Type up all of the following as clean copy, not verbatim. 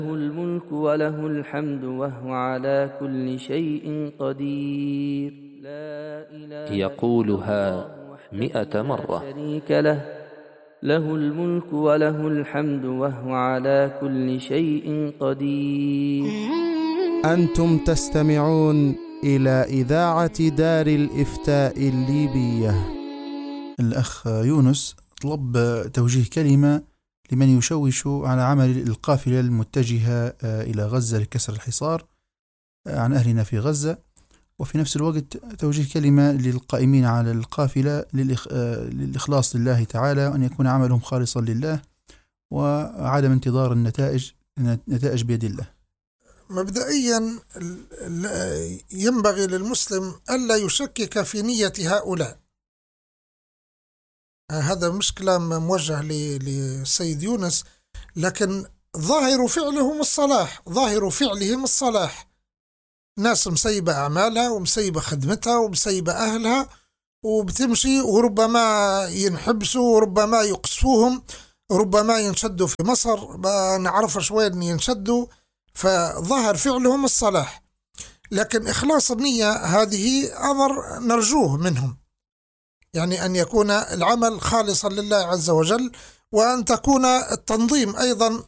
له الملك وله الحمد وهو على كل شيء قدير. لا إله يقولها إلا 100 مرة. شريك له. له الملك وله الحمد وهو على كل شيء قدير. أنتم تستمعون إلى إذاعة دار الإفتاء الليبية. الأخ يونس طلب توجيه كلمة لمن يشوش على عمل القافلة المتجهة إلى غزة لكسر الحصار عن أهلنا في غزة، وفي نفس الوقت توجيه كلمة للقائمين على القافلة للإخلاص لله تعالى، وأن يكون عملهم خالصا لله وعدم انتظار النتائج بيد الله. مبدئيا ينبغي للمسلم ألا يشكك في نية هؤلاء. هذا مش كلام موجه للسيد يونس، لكن ظاهر فعلهم الصلاح، ظاهر فعلهم الصلاح. ناس مسيبة أعمالها ومسيبة خدمتها ومسيبة أهلها وبتمشي، وربما ينحبسوا وربما يقصفوهم، ربما ينشدوا في مصر، ما نعرفش وين ينشدوا، فظهر فعلهم الصلاح. لكن إخلاص النية هذه أمر نرجوه منهم، يعني أن يكون العمل خالصا لله عز وجل، وأن تكون التنظيم أيضا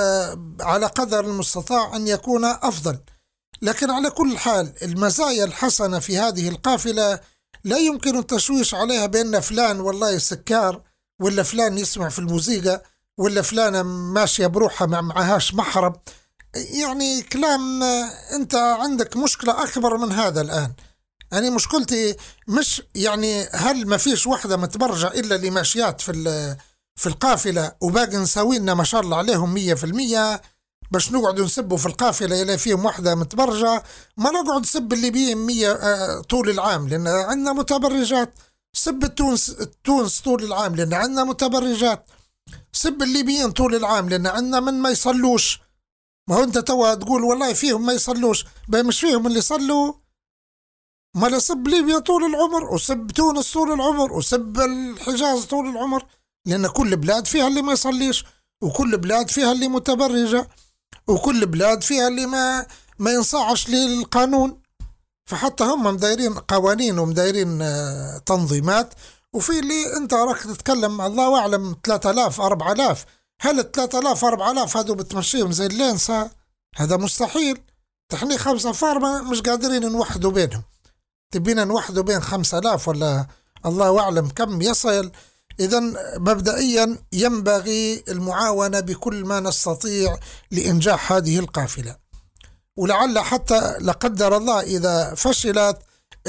على قدر المستطاع أن يكون أفضل. لكن على كل حال المزايا الحسنة في هذه القافلة لا يمكن التشويش عليها بأن فلان والله سكار، ولا فلان يسمع في الموسيقى، ولا فلانة ماشية بروحها معهاش محرم. يعني كلام، أنت عندك مشكلة أكبر من هذا الآن. يعني مشكلتي مش يعني هل ما فيش وحدة متبرجة إلا اللي ماشيات في القافلة وباقي نسوينا ما شاء الله عليهم 100%، باش نقعدوا نسبوا في القافلة إلا فيهم وحدة متبرجة؟ ما نقعد نسب اللي بيهم 100 طول العام لأن عندنا متبرجات. سب تونس طول العام لأن عندنا متبرجات. سب الليبيين طول العام لأن عندنا من ما يصلوش. ما هو أنت توا تقول والله فيهم ما يصلوش، مش فيهم اللي يصلوا. ما لسب ليبيا طول العمر، وسب تونس طول العمر، وسب الحجاز طول العمر، لأن كل بلاد فيها اللي ما يصليش، وكل بلاد فيها اللي متبرجة، وكل بلاد فيها اللي ما ينصاعش للقانون. فحتى هم مدايرين قوانين ومدايرين تنظيمات، وفي اللي انت راك تتكلم الله أعلم 3000 4000. هل 3000 4000 هذو بتمشيهم زي اللينسة؟ هذا مستحيل. تحني 5 فار مش قادرين نوحدوا بينهم، تبينا نوحدوا بين 5000 ولا الله أعلم كم يصل. إذن مبدئيا ينبغي المعاونة بكل ما نستطيع لإنجاح هذه القافلة، ولعل حتى لقدر الله إذا فشلت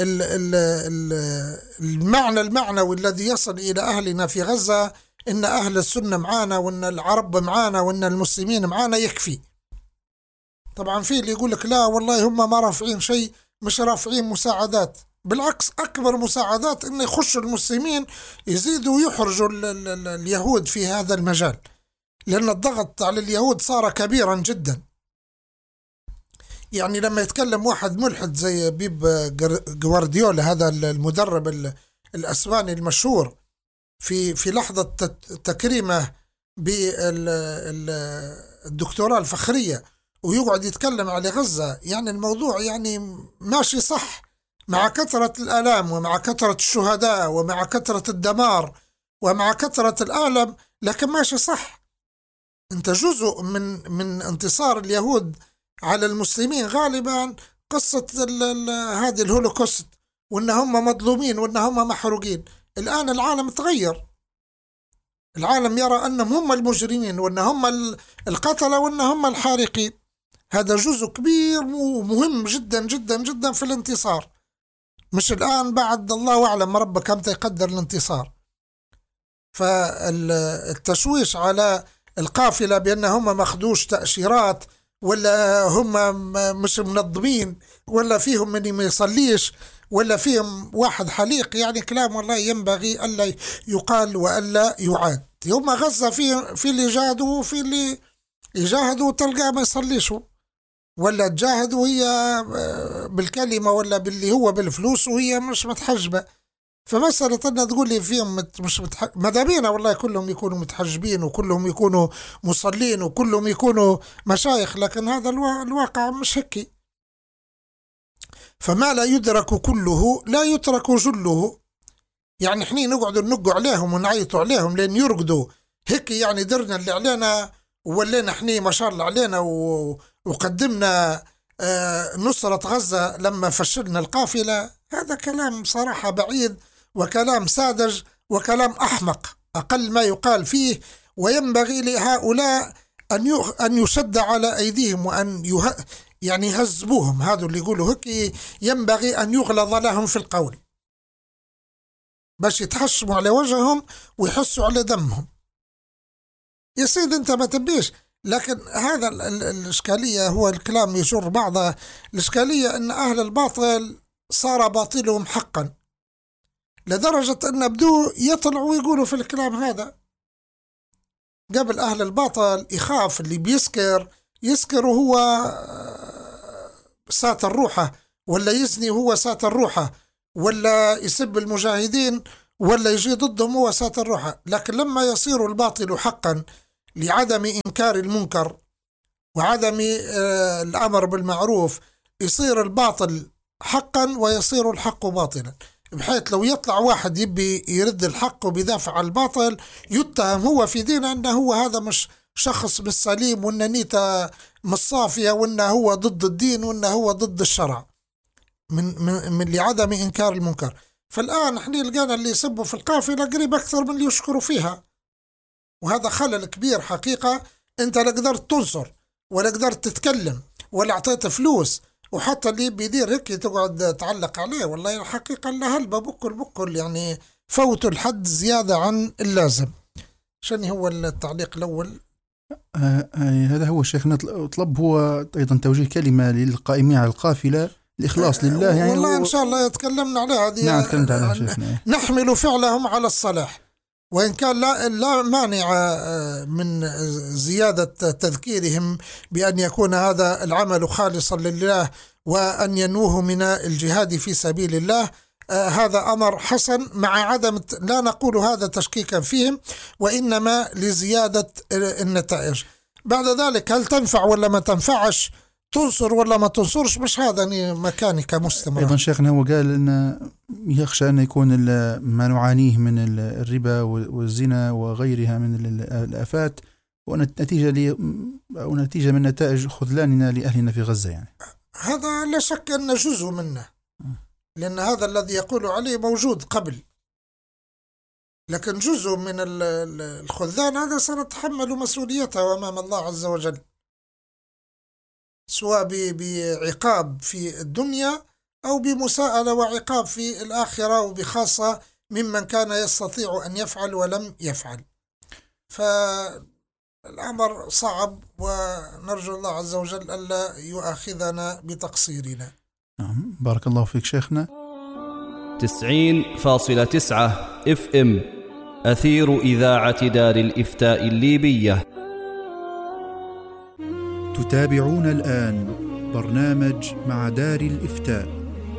المعنى المعنوي الذي يصل إلى أهلنا في غزة، إن أهل السنة معانا، وإن العرب معانا، وإن المسلمين معانا، يكفي. طبعا في اللي يقول لك لا والله هم ما رافعين شيء، مش رافعين مساعدات. بالعكس أكبر مساعدات إن يخشوا المسلمين يزيدوا يحرجوا اليهود في هذا المجال، لأن الضغط على اليهود صار كبيرا جدا. يعني لما يتكلم واحد ملحد زي بيب جوارديولا، هذا المدرب الأسباني المشهور، في لحظة تكريمه بالدكتوراه الفخرية، ويقعد يتكلم على غزة، يعني الموضوع يعني ماشي صح مع كثرة الآلام ومع كثرة الشهداء ومع كثرة الدمار ومع كثرة الآلم، لكن ماشي صح. انت جزء من انتصار اليهود على المسلمين غالبا قصة هذه الهولوكوست، وان هم مظلومين وان هم محروقين. الآن العالم تغير، العالم يرى أنهم هم المجرمين وأن هم القتلة وأن هم الحارقين. هذا جزء كبير ومهم جدا جدا جدا في الانتصار، مش الآن بعد الله أعلم ربك كم يقدر الانتصار. فالتشويش على القافلة بأن هم مخدوش تأشيرات، ولا هم مش منظمين، ولا فيهم من ما يصليش، ولا فيهم واحد حليق، يعني كلام والله ينبغي ألا يقال وألا يعاد. يوم غزة في اللي جاهدوا وفي اللي يجاهدوا تلقى ما يصليشوا، ولا تجاهدوا هي بالكلمة ولا باللي هو بالفلوس وهي مش متحجبة. فمسألة أن تقول لي فيهم مش ماذا بينا والله كلهم يكونوا متحجبين وكلهم يكونوا مصلين وكلهم يكونوا مشايخ، لكن هذا الواقع مش هيك. فما لا يدرك كله لا يترك جله. يعني احنا نقعد ننقوا عليهم ونعيطوا عليهم لين يرقدوا هيك، يعني درنا اللي علينا وولينا احنا ما شاء الله علينا وقدمنا نصرة غزة لما فشلنا القافلة. هذا كلام صراحة بعيد وكلام ساذج وكلام أحمق أقل ما يقال فيه. وينبغي لهؤلاء أن يشد على أيديهم وأن يعني يهذبوهم. هذا اللي يقولوا هيك ينبغي أن يغلظ لهم في القول باش يتحشموا على وجههم ويحسوا على دمهم. يا سيد أنت ما تبيش، لكن هذا الإشكالية هو الكلام يجر بعضه. الإشكالية أن أهل الباطل صار باطلهم حقا، لدرجة أن بدوا يطلعوا ويقولوا في الكلام هذا. قبل أهل الباطل يخاف اللي يسكر وهو ساتر روحه، ولا يزني وهو ساتر روحه، ولا يسب المجاهدين ولا يجي ضدهم هو ساتر روحه. لكن لما يصير الباطل حقا لعدم إنكار المنكر وعدم الأمر بالمعروف، يصير الباطل حقا ويصير الحق باطلا، بحيث لو يطلع واحد يبي يرد الحق وبيدافع عن الباطل يتهم هو في دينه أنه هو هذا مش شخص بالسليم، وأن نيته مش صافية، وأنه هو ضد الدين، وأنه هو ضد الشرع من لعدم إنكار المنكر. فالآن احنا لقينا اللي يسبوا في القافلة قريب أكثر من اللي يشكروا فيها، وهذا خلل كبير حقيقة. أنت لا قدرت تنصر ولا قدرت تتكلم ولا أعطيت فلوس، وحتى اللي بيدير هيك تقعد تعلق عليه. والله الحقيقة إلا هلبة بكل يعني فوتوا الحد زيادة عن اللازم. شنو هو التعليق الأول؟ هذا هو الشيخ طلب هو أيضا توجيه كلمة للقائمين على القافلة الإخلاص لله. يعني والله إن شاء الله يتكلمنا عليها هذه. نعم تكلمت عليها شيخنا. نحمل فعلهم على الصلاح، وإن كان لا مانع من زيادة تذكيرهم بأن يكون هذا العمل خالصا لله وأن ينوه من الجهاد في سبيل الله. هذا أمر حسن، مع عدم لا نقول هذا تشكيكا فيهم، وإنما لزيادة النتائج. بعد ذلك هل تنفع ولا ما تنفعش، تنصر ولا ما تنصرش، مش هذا مكاني كمستمر. أيضا شيخنا هو قال أن يخشى أن يكون ما نعانيه من الربا والزنا وغيرها من الآفات ونتيجة من نتائج خذلاننا لأهلنا في غزة. يعني هذا لا شك أن جزء منه، لأن هذا الذي يقول عليه موجود قبل، لكن جزء من الخذلان هذا سنتحمل مسؤوليته أمام الله عز وجل، سواء بعقاب في الدنيا أو بمساءلة وعقاب في الآخرة، وبخاصة ممن كان يستطيع أن يفعل ولم يفعل. فالأمر صعب، ونرجو الله عز وجل ألا يؤاخذنا بتقصيرنا. بارك الله فيك شيخنا. 90.9 FM أثير إذاعة دار الإفتاء الليبية. تتابعون الآن برنامج مع دار الإفتاء.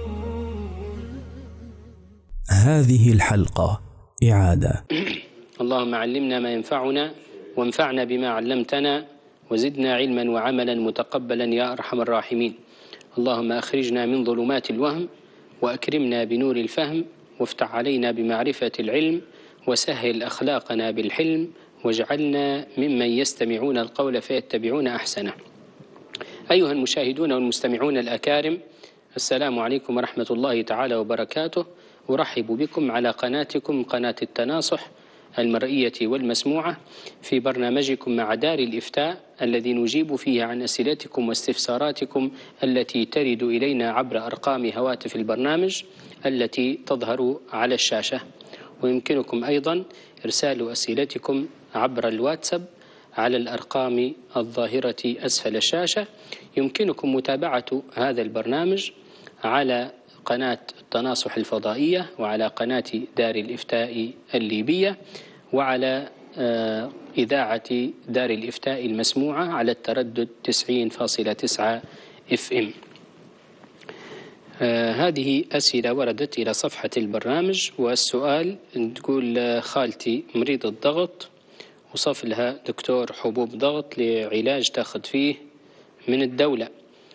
هذه الحلقة إعادة. اللهم علمنا ما ينفعنا وانفعنا بما علمتنا وزدنا علما وعملا متقبلا يا أرحم الراحمين. اللهم أخرجنا من ظلمات الوهم وأكرمنا بنور الفهم وافتح علينا بمعرفة العلم وسهل أخلاقنا بالحلم واجعلنا ممن يستمعون القول فيتبعون أحسنه. أيها المشاهدون والمستمعون الأكارم، السلام عليكم ورحمة الله تعالى وبركاته. أرحب بكم على قناتكم قناة التناصح المرئية والمسموعة في برنامجكم مع دار الإفتاء، الذي نجيب فيه عن أسئلتكم واستفساراتكم التي ترد إلينا عبر أرقام هواتف البرنامج التي تظهر على الشاشة. ويمكنكم أيضا إرسال أسئلتكم عبر الواتساب على الأرقام الظاهرة أسفل الشاشة. يمكنكم متابعة هذا البرنامج على قناة التناصح الفضائية وعلى قناة دار الإفتاء الليبية وعلى إذاعة دار الإفتاء المسموعة على التردد 90.9 FM. هذه أسئلة وردت إلى صفحة البرنامج، والسؤال تقول خالتي مريضة ضغط، وصف لها دكتور حبوب ضغط لعلاج تأخذ فيه من الدولة،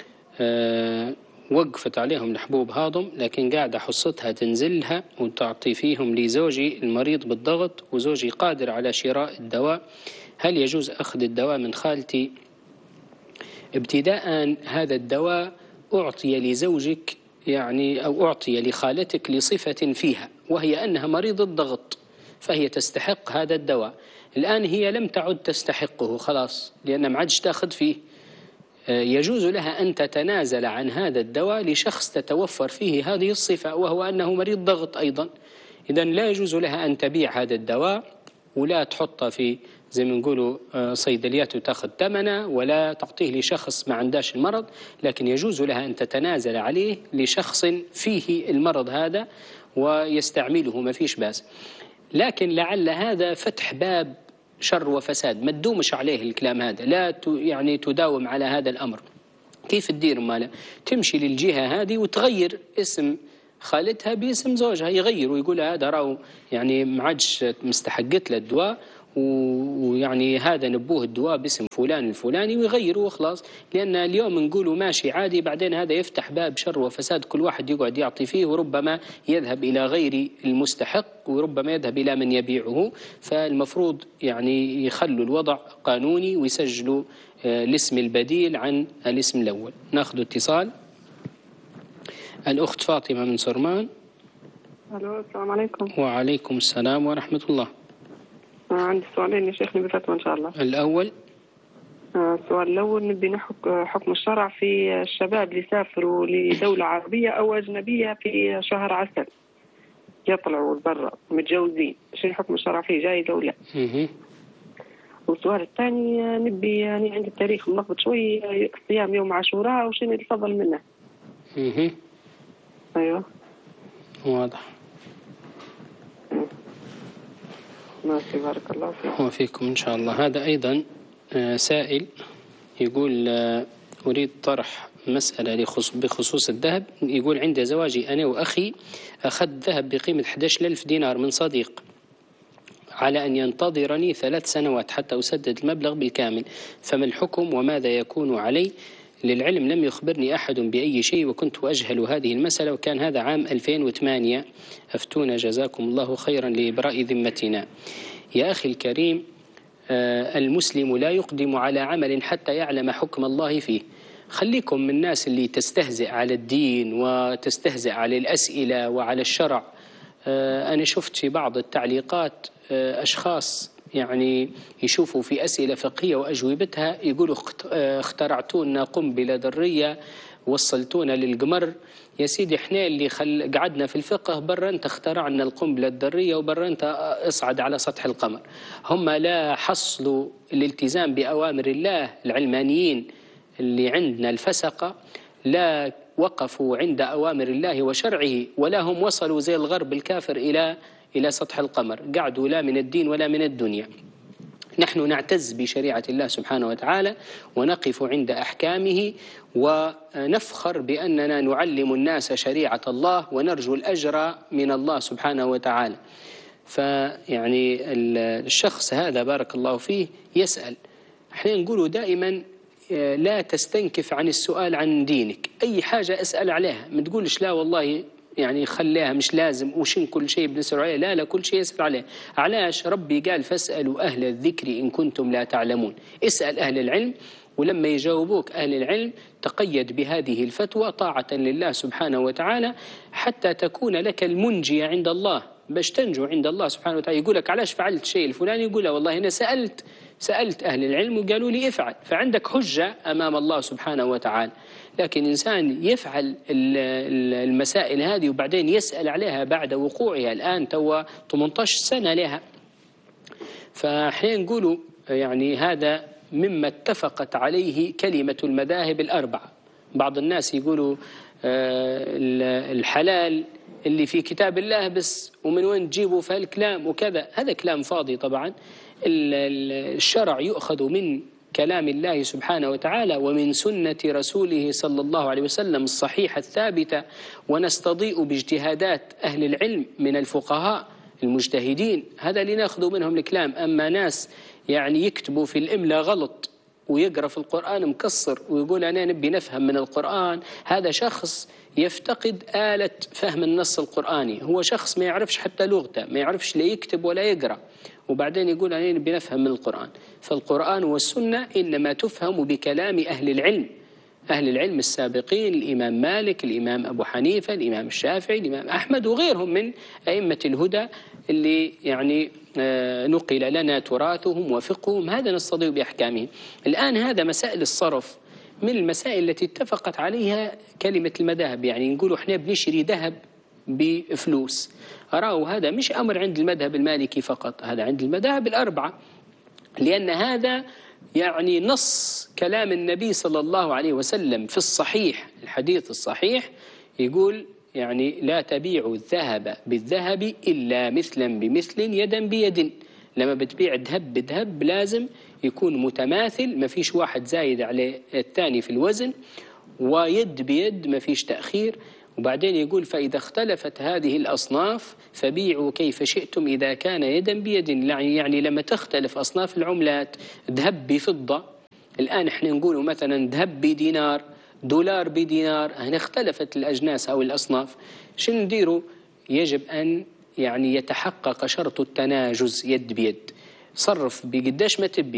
وقفت عليهم الحبوب هاضم، لكن قاعدة حصتها تنزلها وتعطي فيهم لزوجي المريض بالضغط، وزوجي قادر على شراء الدواء. هل يجوز أخذ الدواء من خالتي؟ ابتداء هذا الدواء أعطي لزوجك يعني أو أعطي لخالتك لصفة فيها، وهي أنها مريضة ضغط، فهي تستحق هذا الدواء. الآن هي لم تعد تستحقه خلاص، لأن ما عادش تأخذ فيه. يجوز لها أن تتنازل عن هذا الدواء لشخص تتوفر فيه هذه الصفة، وهو أنه مريض ضغط أيضا. إذن لا يجوز لها أن تبيع هذا الدواء ولا تحطه في زي ما نقولوا صيدليات وتاخذ ثمنه، ولا تعطيه لشخص ما عنداش المرض، لكن يجوز لها أن تتنازل عليه لشخص فيه المرض هذا ويستعمله، ما فيش بأس. لكن لعل هذا فتح باب شر وفساد، ما تدومش عليه الكلام هذا، لا يعني تداوم على هذا الأمر. كيف تدير ماله؟ تمشي للجهة هذه وتغير اسم خالتها باسم زوجها، يغير ويقول هذا راهو يعني ما عادش مستحقت له الدواء، ويعني هذا نبوه الدواء باسم فلان الفلاني، ويغيروا وخلاص. لأن اليوم نقولوا ماشي عادي، بعدين هذا يفتح باب شر وفساد، كل واحد يقعد يعطي فيه، وربما يذهب إلى غير المستحق، وربما يذهب إلى من يبيعه. فالمفروض يعني يخلوا الوضع قانوني ويسجلوا الاسم البديل عن الاسم الأول. ناخذ اتصال. الأخت فاطمة من سرمان. الو، السلام عليكم. وعليكم السلام ورحمة الله. عندي سؤالين يا شيخني بفتوى إن شاء الله. الأول، السؤال الأول نبي حكم الشرع في الشباب اللي سافروا لدولة عربية أو أجنبية في شهر عسل، يطلعوا برا متجوزين، شو حكم الشرع فيه، جايز أو لا؟ والسؤال الثاني نبي يعني عند التاريخ ملخبط شوي، صيام يوم عاشوراء وشنو الفضل منه؟ أيوه واضح. ماشي، بارك الله فيكم. وفيكم إن شاء الله. هذا أيضا سائل يقول أريد طرح مسألة بخصوص الذهب. يقول عند زواجي أنا وأخي أخذت ذهب بقيمة 11,000 دينار من صديق على أن ينتظرني 3 سنوات حتى أسدد المبلغ بالكامل، فما الحكم وماذا يكون علي؟ للعلم لم يخبرني أحد بأي شيء وكنت أجهل هذه المسألة، وكان هذا عام 2008. أفتونا جزاكم الله خيرا لإبراء ذمتنا. يا أخي الكريم، المسلم لا يقدم على عمل حتى يعلم حكم الله فيه. خليكم من الناس اللي تستهزئ على الدين وتستهزئ على الأسئلة وعلى الشرع. أنا شفت في بعض التعليقات أشخاص يعني يشوفوا في أسئلة فقهية وأجوبتها يقولوا اخترعتونا قنبلة ذرية، وصلتونا للقمر. يا سيدي احنا اللي قعدنا في الفقه، برا انت اخترعنا القنبلة الذرية، وبرا انت اصعد على سطح القمر. هم لا حصلوا الالتزام بأوامر الله، العلمانيين اللي عندنا الفسقة لا وقفوا عند أوامر الله وشرعه، ولا هم وصلوا زي الغرب الكافر إلى سطح القمر، قعدوا لا من الدين ولا من الدنيا. نحن نعتز بشريعة الله سبحانه وتعالى ونقف عند أحكامه، ونفخر بأننا نعلم الناس شريعة الله ونرجو الأجر من الله سبحانه وتعالى. فيعني الشخص هذا بارك الله فيه يسأل. احنا نقول دائما لا تستنكف عن السؤال عن دينك، أي حاجة أسأل عليها، ما تقولش لا والله يعني خليها مش لازم وشين كل شيء بنسأل عليه. لا كل شيء يسأل عليه. علاش ربي قال فاسألوا أهل الذكر إن كنتم لا تعلمون. اسأل أهل العلم، ولما يجاوبوك أهل العلم تقيد بهذه الفتوى طاعة لله سبحانه وتعالى، حتى تكون لك المنجية عند الله، باش تنجو عند الله سبحانه وتعالى. يقولك علاش فعلت شيء الفلاني، يقول والله أنا سألت أهل العلم وقالوا لي افعل، فعندك حجة أمام الله سبحانه وتعالى. لكن إنسان يفعل المسائل هذه وبعدين يسأل عليها بعد وقوعها، الآن توا 18 سنة لها. فحين نقولوا يعني هذا مما اتفقت عليه كلمة المذاهب الأربعة. بعض الناس يقولوا الحلال اللي في كتاب الله بس، ومن وين تجيبوا فهالكلام وكذا. هذا كلام فاضي طبعا. الشرع يؤخذ من كلام الله سبحانه وتعالى ومن سنة رسوله صلى الله عليه وسلم الصحيحة الثابتة، ونستضيء باجتهادات أهل العلم من الفقهاء المجتهدين. هذا اللي ناخذ منهم الكلام. أما ناس يعني يكتبوا في الإملاء غلط ويقرأ في القرآن مكسر ويقول أنا نبي نفهم من القرآن، هذا شخص يفتقد آلة فهم النص القرآني. هو شخص ما يعرفش حتى لغته، ما يعرفش لا يكتب ولا يقرأ، وبعدين يقول أنا نبي نفهم من القرآن. فالقرآن والسنة إنما تفهم بكلام أهل العلم، أهل العلم السابقين، الإمام مالك، الإمام أبو حنيفة، الإمام الشافعي، الإمام أحمد وغيرهم من أئمة الهدى اللي يعني نقل لنا تراثهم وفقههم، هذا نستضيء بأحكامهم. الآن هذا مسائل الصرف من المسائل التي اتفقت عليها كلمة المذاهب. يعني نقولوا احنا بنشري ذهب بفلوس، أراه هذا مش أمر عند المذهب المالكي فقط، هذا عند المذاهب الأربعة، لأن هذا يعني نص كلام النبي صلى الله عليه وسلم في الصحيح، الحديث الصحيح يقول يعني لا تبيعوا الذهب بالذهب إلا مثلا بمثل يدا بيد. لما بتبيع ذهب بذهب لازم يكون متماثل، ما فيش واحد زايد على الثاني في الوزن، ويد بيد ما فيش تأخير. وبعدين يقول فإذا اختلفت هذه الأصناف فبيعوا كيف شئتم إذا كان يدا بيد. يعني لما تختلف أصناف العملات، ذهب بفضة، الآن احنا نقول مثلا ذهب بدينار، دولار بدينار، هنا اختلفت الأجناس أو الأصناف، شنو نديروا؟ يجب أن يعني يتحقق شرط التناجز يد بيد، صرف بقداش ما تبي.